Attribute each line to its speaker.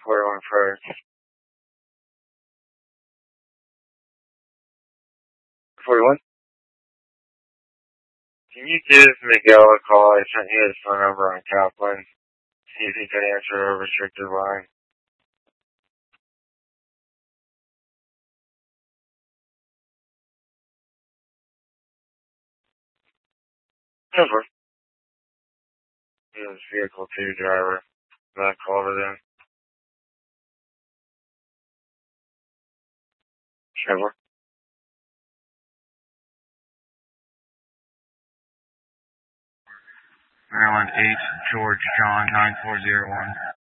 Speaker 1: 41 first. 41? Can you give Miguel a call? I sent you his phone number on Kaplan. See if he can answer a restricted line. Never. He was vehicle 2 driver. That called it in. Never. 918 George John 9401.